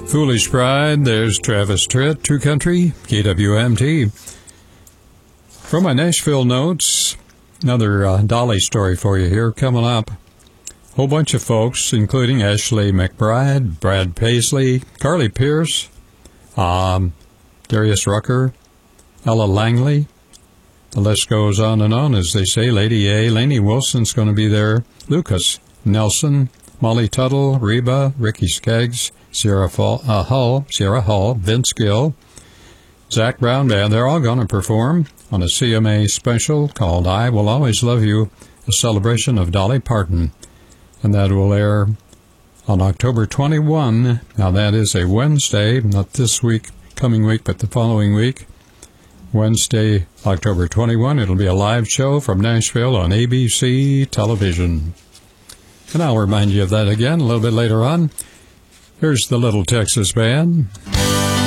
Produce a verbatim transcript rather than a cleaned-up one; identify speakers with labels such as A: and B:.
A: Foolish Pride, there's Travis Tritt, True Country, K W M T. From my Nashville notes, another uh, Dolly story for you here coming up. Whole bunch of folks, including Ashley McBride, Brad Paisley, Carly Pierce, um, Darius Rucker, Ella Langley. The list goes on and on, as they say. Lady A, Lainey Wilson's going to be there. Lucas Nelson, Molly Tuttle, Reba, Ricky Skaggs, Sierra Fall, uh, Hull, Sierra Hull, Vince Gill, Zach Brown Band. They're all going to perform on a C M A special called I Will Always Love You, a celebration of Dolly Parton. And that will air on October twenty-first. Now, that is a Wednesday, not this week, coming week, but the following week. Wednesday, October twenty-first. It'll be a live show from Nashville on A B C television. And I'll remind you of that again a little bit later on. Here's the Little Texas Band.